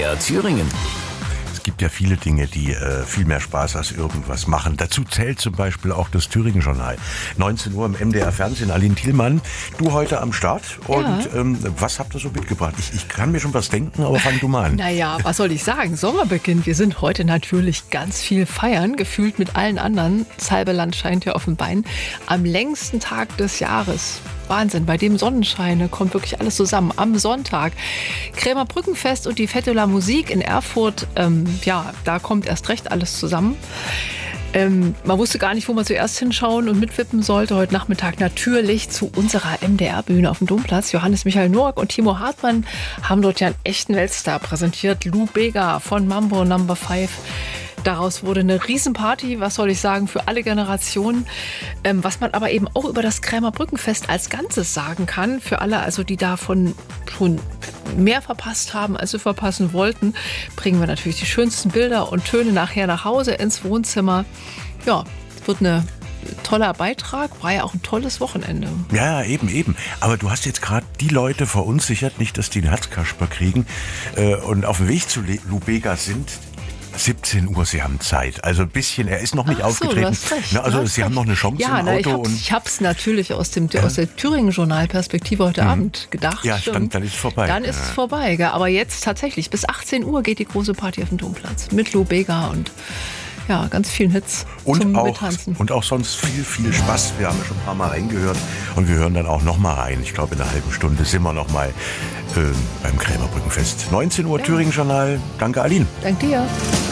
MDR Thüringen. Es gibt ja viele Dinge, die viel mehr Spaß als irgendwas machen. Dazu zählt zum Beispiel auch das Thüringen-Journal. 19 Uhr im MDR Fernsehen. Aline Thielmann, du heute am Start. Und was habt ihr so mitgebracht? Ich kann mir schon was denken, aber fang du mal an. Naja, was soll ich sagen? Sommerbeginn. Wir sind heute natürlich ganz viel feiern, gefühlt mit allen anderen. Das halbe Land scheint ja auf dem Bein. Am längsten Tag des Jahres. Wahnsinn, bei dem Sonnenschein kommt wirklich alles zusammen. Am Sonntag Krämer Brückenfest und die Fête de la Musique in Erfurt. Da kommt erst recht alles zusammen. Man wusste gar nicht, wo man zuerst hinschauen und mitwippen sollte. Heute Nachmittag natürlich zu unserer MDR-Bühne auf dem Domplatz. Johannes Michael Noack und Timo Hartmann haben dort ja einen echten Weltstar präsentiert. Lou Bega von Mambo No. 5. Daraus wurde eine Riesenparty, was soll ich sagen, für alle Generationen. Was man aber eben auch über das Krämer Brückenfest als Ganzes sagen kann, für alle, also die davon schon mehr verpasst haben, als sie verpassen wollten, bringen wir natürlich die schönsten Bilder und Töne nachher nach Hause ins Wohnzimmer. Ja, wird ein toller Beitrag, war ja auch ein tolles Wochenende. Ja, eben. Aber du hast jetzt gerade die Leute verunsichert, nicht, dass die einen Herzkasper kriegen und auf dem Weg zu Lou Bega sind. 17 Uhr, Sie haben Zeit. Also ein bisschen, er ist noch nicht aufgetreten. Du hast recht, also Sie haben noch eine Chance im Auto. Ich habe es natürlich aus der Thüringen-Journal-Perspektive heute Abend gedacht. Ja, stimmt, dann ist es vorbei. Dann ist es vorbei. Gell? Aber jetzt tatsächlich, bis 18 Uhr geht die große Party auf dem Domplatz. Mit Lou Bega und ja, ganz vielen Hits zum Mittanzen. Und auch sonst viel Spaß. Wir haben ja schon ein paar Mal reingehört und wir hören dann auch noch mal rein. Ich glaube, in einer halben Stunde sind wir noch mal beim Krämer Brückenfest. 19 Uhr, Thüringen-Journal. Danke, Aline. Danke dir.